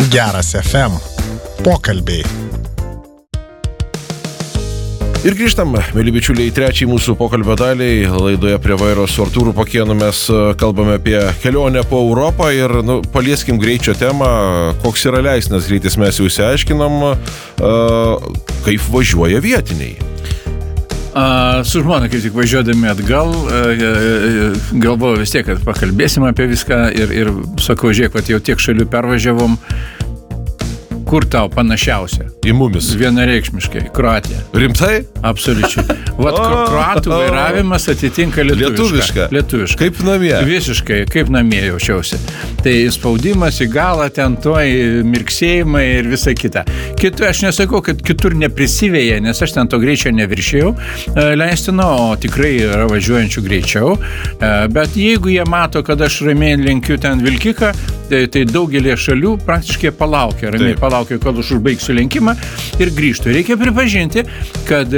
Geras FM. Pokalbiai. Ir grįžtam, mėly bičiuliai, į trečiąjį mūsų pokalbio dalį. Laidoje prie vairo su Artūru Pakėnu mes kalbame apie kelionę po Europą ir palieskim greičio temą. Koks yra leisnas greitis, mes jau išsiaiškinam, kaip važiuoja vietiniai. Su žmona, kaip tik važiuodami atgal, galvoju vis tiek, kad pakalbėsim apie viską ir sakau, žiūrėk, kad jau tiek šalių pervažiavom. Kur tau panašiausia? Į mumis. Vienareikšmiškai. Kroatija. Rimtai? Absoliučiai. Vat kroatų vairavimas atitinka lietuvišką. Kaip namie? Visiškai, kaip namie jaučiausi. Tai spaudimas į galą, ten toj mirksėjimai ir visa kita. Aš nesakau, kad kitur neprisivėja, nes aš ten to greičio neviršėjau leistino, o tikrai yra važiuojančių greičiau. Bet jeigu jie mato, kad aš ramiai lenkiu ten vilkiką, tai daugelį šalių praktiškai palaukia, ramiai palaukia, kol aš užbaigsiu lenkimą ir grįžtu. Reikia pripažinti, kad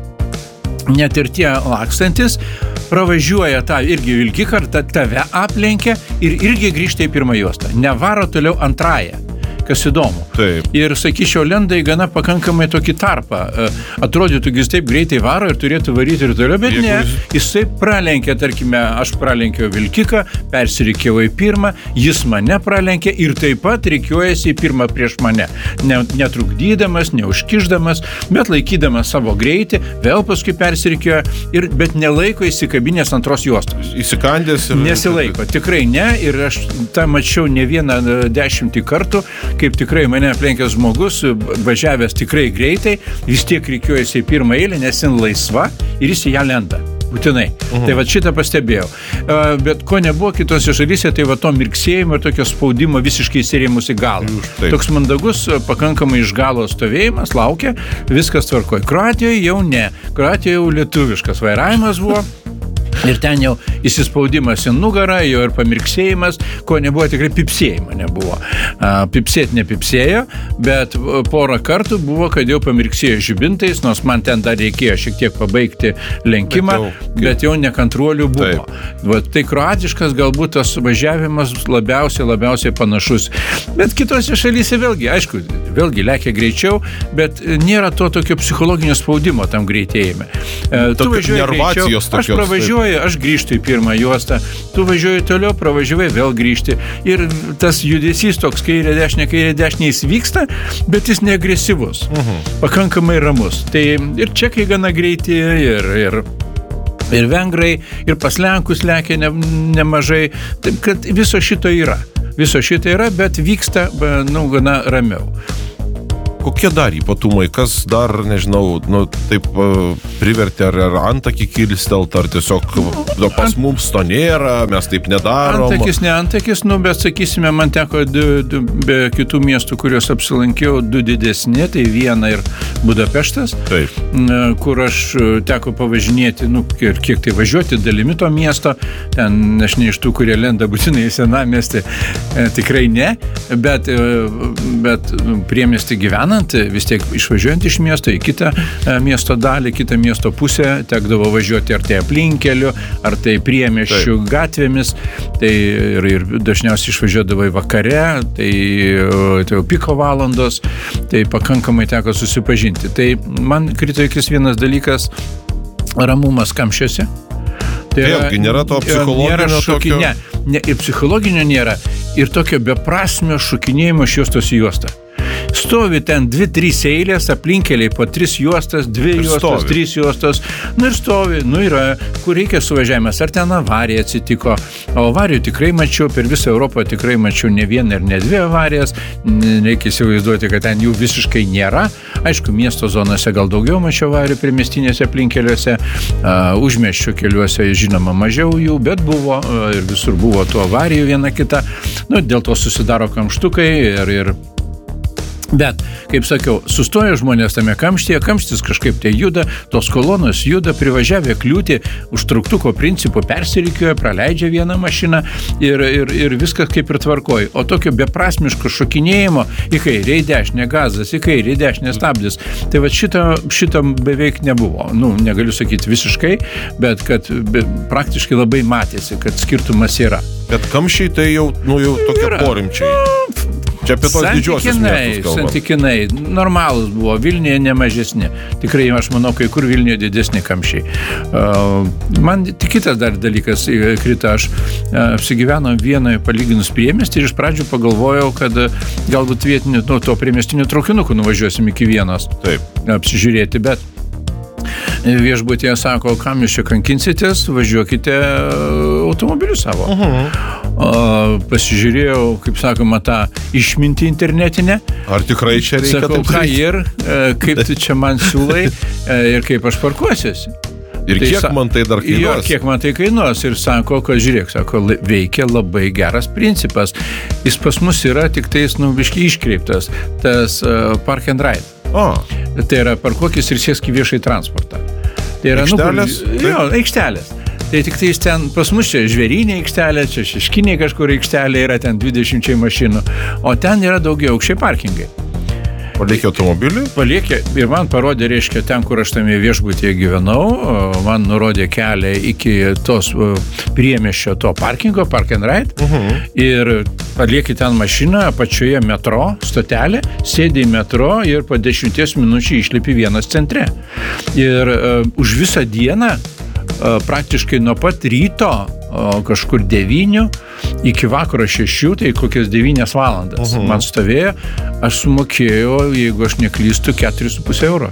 net ir tie lakstantis pravažiuoja tą irgi vilkiką, tave aplenkia ir irgi grįžta į pirmą juostą. Nevaro toliau antrąją. Kas įdomu. Taip. Ir, sakyčiau, lenda į gana pakankamai tokį tarpą. Atrodytų, jis taip greitai varo ir turėtų varyti ir toliau, bet ne. Jis taip pralenkė, tarkime, aš pralenkiau vilkiką, persirikiau į pirmą, jis mane pralenkė ir taip pat rikiuojasi į pirmą prieš mane. Netrukdydamas, neužkišdamas, bet laikydamas savo greitį, vėl paskui persirikioja, bet nelaiko įsikabinės antros juostos. Įsikandęs ir... Nesilaiko, tikrai ne, ir aš tą mačiau ne vieną 10 kartų, kaip tikrai mane aplenkęs žmogus, važiavęs tikrai greitai, vis tiek rikiuojasi į pirmą eilę, nes jin laisva ir jis į ją lenda. Būtinai. Tai va šitą pastebėjau. Bet ko nebuvo kitose šalyse, tai va to mirksėjimo ir tokio spaudimo visiškai įsirėmus į galą. Toks mandagus, pakankamai iš galo stovėjimas, laukia, viskas tvarkoj. Kroatijoje jau ne. Kroatijoje jau lietuviškas vairavimas buvo. Ir ten jau įsispaudimas į nugarą, jau ir pamirksėjimas, ko nebuvo, tikrai pipsėjimo nebuvo. Pipsėt nepipsėjo, bet porą kartų buvo, kad jau pamirksėjo žibintais, nors man ten dar reikėjo šiek tiek pabaigti lenkimą, bet jau nekantruolių buvo. Tai kroatiškas galbūt tas važiavimas labiausiai panašus. Bet kitose šalyse vėlgi, aišku, lekia greičiau, bet nėra to tokio psichologinio spaudimo tam greitėjime. Tu važiuoji greičiau, aš pravažiuoju, aš grįžtu į pirmą juostą, tu važiuoji toliau, pravažiuoji, vėl grįžti. Ir tas judesys toks kairė dešinė jis vyksta, bet jis neagresyvus, pakankamai ramus. Tai ir čekai gana greiti, ir vengrai, ir pas lenkus lekia nemažai. Taip, kad viso šito yra, bet vyksta gana ramiau. Kokie dar ypatumai, kas dar, nežinau, taip privertė ar antakį kilstelt, ar tiesiog pas mums to nėra, mes taip nedarom. Antakis, bet sakysime, man teko be kitų miestų, kuriuos apsilankiau, 2 didesni, tai Viena ir Budapeštas, kur aš teko pavažinėti, ir kiek tai važiuoti dalimi to miesto, ten aš ne iš tų, kurie lenda būtinai į senamiestį, tikrai ne, bet priemiestį gyvenant, vis tiek išvažiuojant iš miesto į kitą miesto dalį, kitą miesto pusę, tekdavo važiuoti ar tai aplinkeliu, ar tai priemiesčių gatvėmis, tai ir dažniausiai išvažiuodavo į vakare, tai jau piko valandos, tai pakankamai teko susipažinti. Tai man krito akis vienas dalykas, ramumas kamščiuose. Tai vėlgi, nėra to psichologinio tokio... Ne, ir psichologinio nėra, ir tokio beprasmio šokinėjimo iš juostos į juostą. Stovi ten 2-3 eilės, aplinkeliai po 3 juostas, 2 juostas, 3 juostas, ir stovi, yra, kur reikia suvažiavimas, ar ten avarija atsitiko, o avarijų tikrai mačiau, per visą Europą tikrai mačiau ne vieną ir ne 2 avarijas, reikia įsivaizduoti, kad ten jų visiškai nėra, aišku, miesto zonose gal daugiau mačiau avarijų priemiestinėse aplinkeliuose, užmiesčio keliuose žinoma mažiau jų, bet buvo, ir visur buvo tų avarijų viena kita, dėl to susidaro kamštukai ir Bet, kaip sakiau, sustoja žmonės tame kamštyje, kamštis kažkaip tai juda, tos kolonos juda, privažiavę kliūtį, užtruktuko principu persirikioja, praleidžia vieną mašiną ir viskas kaip ir tvarkoja. O tokio beprasmiško šokinėjimo į kairę, į dešinę gazas, į kairę, į dešinę stabdis, tai va šito beveik nebuvo. Negaliu sakyti visiškai, bet kad praktiškai labai matėsi, kad skirtumas yra. Bet kamščiai tai jau tokie porimčiai. Čia apie tos didžiosius miestus kalbam. Santykinai, normalus buvo, Vilniuje nemažesni. Tikrai, aš manau, kai kur Vilniuje didesni kamščiai. Man tik kitas dar dalykas krito, aš apsigyvenom vienoje palyginus priemiestį ir iš pradžių pagalvojau, kad galbūt vietinių, to priemiestinių traukinukų nuvažiuosim iki Vienos. Taip. Apsižiūrėti, bet viešbutyje sako, kam jūs čia kankinsitės, važiuokite automobiliu savo. Pasižiūrėjau, kaip sakoma, tą išmintį internetinę. Ar tikrai čia reikia? Sakau, ką ir, kaip tu čia man siūlai ir kaip aš parkuosiuosi. Ir kiek man tai dar kainuos? Jo, kiek man tai kainuos. Ir sako, kad žiūrėk, veikia labai geras principas. Jis pas mus yra tik tais, biškai iškreiptas, tas park and ride. Tai yra parkuokis ir sėsk į viešai transportą. Tai yra, aikštelės? Aikštelės. Tai tik tai ten pas mus čia žvėrynė aikštelė, čia šeškinė kažkur aikštelė, yra ten 20 mašinų, o ten yra daugiau aukščiai parkingai. Paliekė automobilį? Paliekė ir man parodė, reiškia, ten, kur aš tame viešbutyje gyvenau, man nurodė kelią iki tos priemiesčio to parkingo, park and ride, ir paliekė ten mašiną, apačioje metro stotelė, sėdė į metro ir po 10 minučių išlipi Vienos centre. Ir už visą dieną, praktiškai nuo pat ryto, kažkur 9 iki vakaro 6, tai kokias 9 valandas man stovėjo, aš sumokėjau, jeigu aš neklystu, 4,5 euro.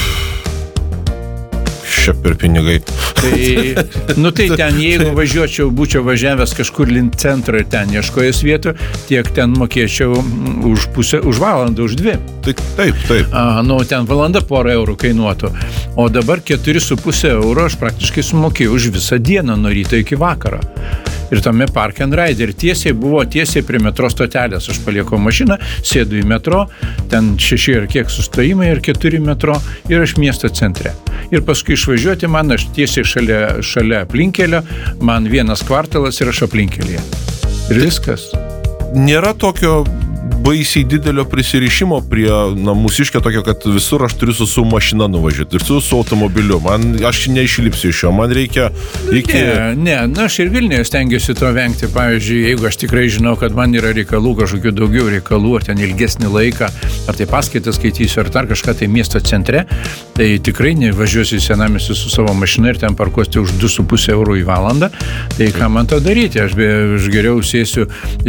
Čia per pinigai. Tai ten, jeigu būčiau važiavęs kažkur link centro ir ten ieškojęs vietų, tiek ten mokėčiau už valandą, už 2. Taip. Ten valanda porą eurų kainuotų. O dabar 4,5 euro aš praktiškai sumokėjau už visą dieną, nuo ryto iki vakaro. Ir tame park and ride. Ir tiesiai prie metro stotelės. Aš palieku mašiną, sėdu į metro, ten 6 ir kiek sustojimai ir 4 metro ir aš miesto centre. Ir paskui išvažiuoti man, aš tiesiai šalia aplinkelio, man 1 kvartalas ir aš aplinkelėje. Ir viskas. Nėra tokio baisiai didelio prisirišimo prie mūsiškio tokio, kad visur aš turiu su mašina nuvažiuoti, ir su automobiliu. Aš neišlipsiu iš jo, man reikia iki... Ne, aš ir Vilniuje stengiuosi to vengti. Pavyzdžiui, jeigu aš tikrai žinau, kad man yra reikalų, kažkokių daugiau reikalų, ar ten ilgesnį laiką, ar tai paskaitas skaitysiu, ar dar kažką tai miesto centre, tai tikrai nevažiuosiu į senamiestį su savo mašina ir ten parkuosi už 2,5 eurų į valandą. Tai ką man to daryti? Aš geriau sėsiu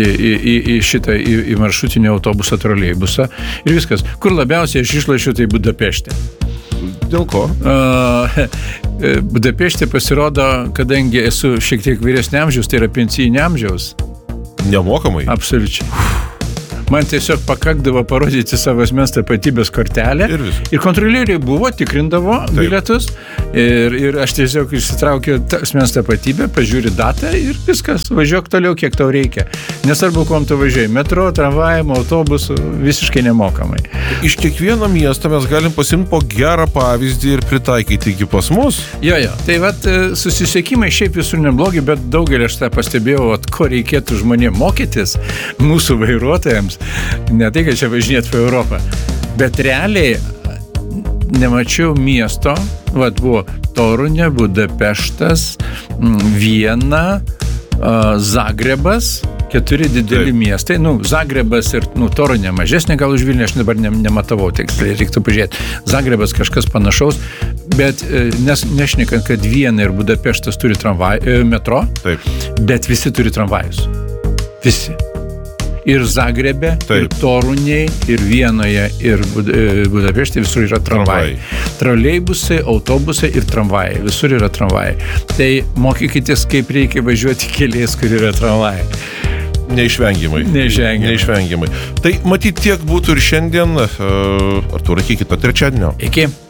į maršrutinį autobusą, troleibusą ir viskas. Kur labiausiai aš išlošiu, tai Budapešte. Dėl ko? Budapešte pasirodo, kadangi esu šiek tiek vyresnio amžiaus, tai yra pensijinio amžiaus. Nemokamai? Absoliučiai. Man tiesiog pakakdavo parodyti savo asmens tapatybės kortelę ir kontrolieriai tikrindavo bilietus ir aš tiesiog išsitraukiau asmens tapatybę, pažiūri datą ir viskas, važiuok toliau, kiek tau reikia. Nesvarbu, kuom tu važiuoji, metro, tramvajimo, autobusu, visiškai nemokamai. Iš kiekvieno miesto mes galim pasimti po gerą pavyzdį ir pritaikyti iki pas mus. Jo. Tai susisiekimai šiaip visur neblogi, bet daugelį aš tą pastebėjau, ko reikėtų žmonėms mokytis, mūsų vairuotojams. Ne tai, kad čia važinėt po Europą, bet realiai nemačiau miesto, buvo Torunė, Budapeštas, Viena, Zagrebas, 4 dideli miestai, Zagrebas ir Torunė mažesnė, gal už Vilnių aš dabar nematavau, tiksliai reiktų pažiūrėti. Zagrebas kažkas panašaus, bet nešnekant, kad Viena ir Budapeštas turi metro, bet visi turi tramvajus. Visi. Ir Zagrebe, ir Torunėje, ir Vienoje, ir Budapešte visur yra tramvajai. Troleibusai, autobusai ir tramvajai. Visur yra tramvajai. Tai mokykitės, kaip reikia važiuoti keliais, kur yra tramvajai. Neišvengiamai. Tai matyt tiek būtų ir šiandien. Artūrai, iki kito trečiadienio. Iki.